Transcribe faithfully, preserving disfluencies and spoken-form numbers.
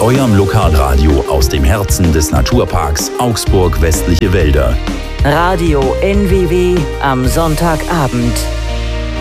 eurem Lokalradio aus dem Herzen des Naturparks Augsburg Westliche Wälder. Radio N W W am Sonntagabend.